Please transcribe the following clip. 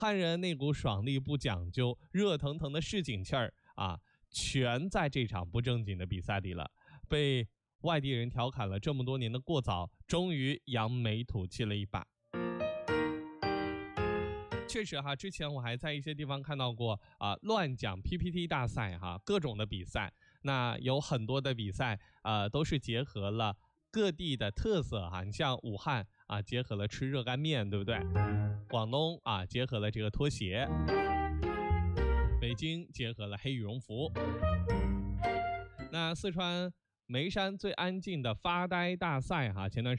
汉人那股爽利不讲究、热腾腾的市井气儿啊，全在这场不正经的比赛里了。被外地人调侃了这么多年的过早，终于扬眉吐气了一把。确实哈，之前我还在一些地方看到过乱讲 PPT 大赛哈，各种的比赛。那有很多的比赛都是结合了各地的特色哈，你像武汉结合了吃热干面，对不对？广东结合了这个拖鞋，北京结合了黑羽绒服。那四川眉山最安静的发呆大赛哈，前段时间